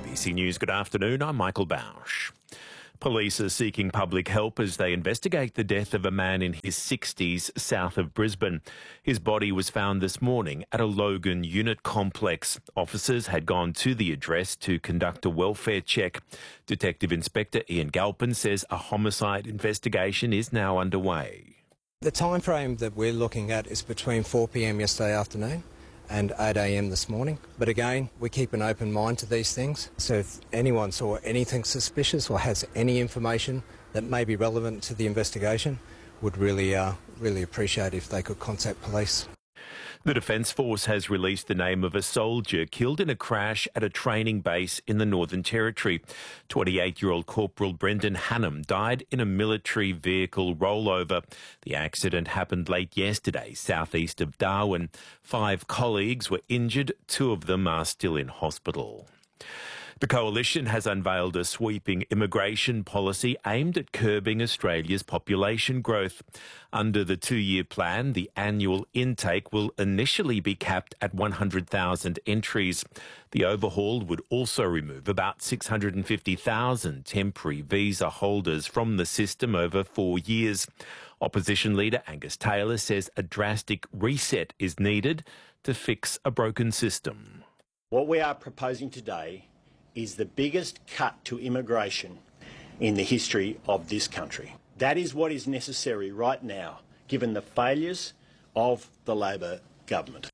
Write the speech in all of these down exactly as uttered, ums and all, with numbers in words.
B C News, good afternoon. I'm Michael Bausch. Police are seeking public help as they investigate the death of a man in his sixties south of Brisbane. His body was found this morning at a Logan unit complex. Officers had gone to the address to conduct a welfare check. Detective Inspector Ian Galpin says a homicide investigation is now underway. The time frame that we're looking at is between four p m yesterday afternoon and eight a m this morning. But again, we keep an open mind to these things. So if anyone saw anything suspicious or has any information that may be relevant to the investigation, would really, uh, really appreciate if they could contact police. The Defence Force has released the name of a soldier killed in a crash at a training base in the Northern Territory. twenty-eight-year-old Corporal Brendan Hannam died in a military vehicle rollover. The accident happened late yesterday, southeast of Darwin. Five colleagues were injured. Two of them are still in hospital. The Coalition has unveiled a sweeping immigration policy aimed at curbing Australia's population growth. Under the two-year plan, the annual intake will initially be capped at one hundred thousand entries. The overhaul would also remove about six hundred fifty thousand temporary visa holders from the system over four years. Opposition leader Angus Taylor says a drastic reset is needed to fix a broken system. What we are proposing today is the biggest cut to immigration in the history of this country. That is what is necessary right now, given the failures of the Labor government.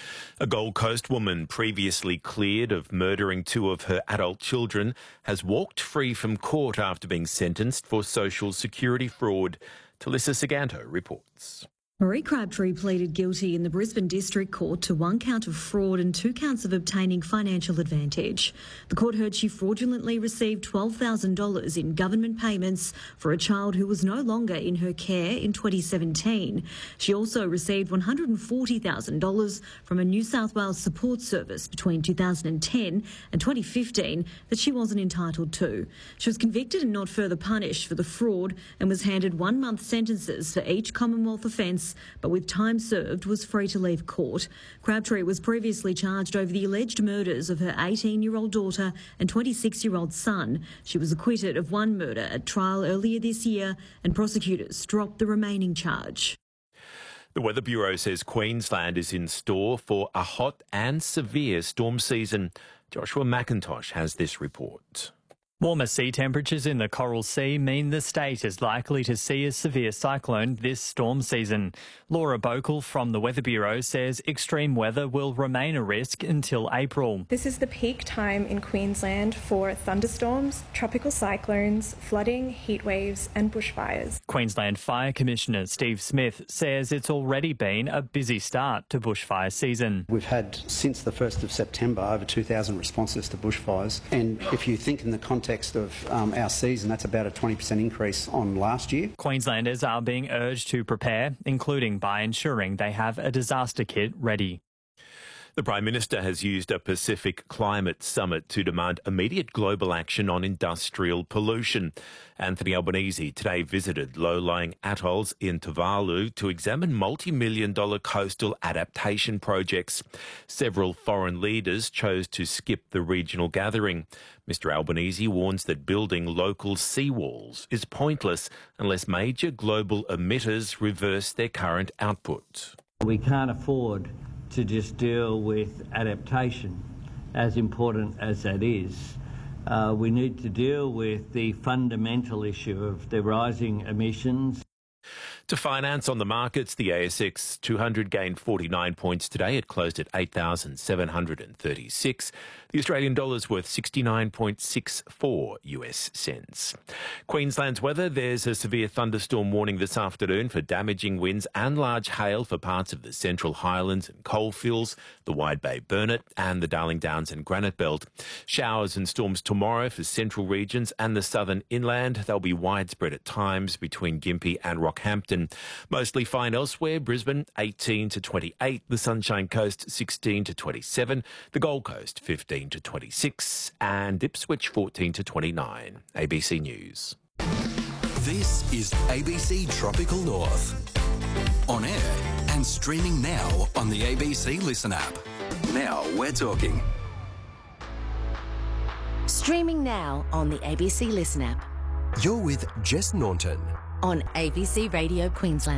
A Gold Coast woman previously cleared of murdering two of her adult children has walked free from court after being sentenced for social security fraud. Talissa Saganto reports. Marie Crabtree pleaded guilty in the Brisbane District Court to one count of fraud and two counts of obtaining financial advantage. The court heard she fraudulently received twelve thousand dollars in government payments for a child who was no longer in her care in twenty seventeen. She also received one hundred forty thousand dollars from a New South Wales support service between two thousand ten and twenty fifteen that she wasn't entitled to. She was convicted and not further punished for the fraud and was handed one-month sentences for each Commonwealth offence, but with time served was free to leave court. Crabtree was previously charged over the alleged murders of her eighteen-year-old daughter and twenty-six-year-old son. She was acquitted of one murder at trial earlier this year, and prosecutors dropped the remaining charge. The Weather Bureau says Queensland is in store for a hot and severe storm season. Joshua McIntosh has this report. Warmer sea temperatures in the Coral Sea mean the state is likely to see a severe cyclone this storm season. Laura Bokel from the Weather Bureau says extreme weather will remain a risk until April. This is the peak time in Queensland for thunderstorms, tropical cyclones, flooding, heat waves and bushfires. Queensland Fire Commissioner Steve Smith says it's already been a busy start to bushfire season. We've had, since the first of September, over two thousand responses to bushfires. And if you think in the context of um, our season, that's about a twenty percent increase on last year. Queenslanders are being urged to prepare, including by ensuring they have a disaster kit ready. The Prime Minister has used a Pacific Climate Summit to demand immediate global action on industrial pollution. Anthony Albanese today visited low-lying atolls in Tuvalu to examine multi-million dollar coastal adaptation projects. Several foreign leaders chose to skip the regional gathering. Mister Albanese warns that building local seawalls is pointless unless major global emitters reverse their current output. We can't afford to just deal with adaptation, as important as that is. Uh, we need to deal with the fundamental issue of the rising emissions. To finance on the markets, the A S X two hundred gained forty-nine points today. It closed at eight thousand seven hundred thirty-six. The Australian dollar's worth sixty-nine point six four U S cents. Queensland's weather, there's a severe thunderstorm warning this afternoon for damaging winds and large hail for parts of the Central Highlands and Coalfields, the Wide Bay Burnett and the Darling Downs and Granite Belt. Showers and storms tomorrow for central regions and the southern inland. They'll be widespread at times between Gympie and Rockhampton. Mostly fine elsewhere. Brisbane eighteen to twenty-eight, the Sunshine Coast sixteen to twenty-seven, the Gold Coast fifteen to twenty-six and Ipswich fourteen to twenty-nine. A B C News. This is A B C Tropical North. On air and streaming now on the A B C Listen app. Now we're talking. Streaming now on the A B C Listen app. You're with Jess Naunton on A B C Radio Queensland.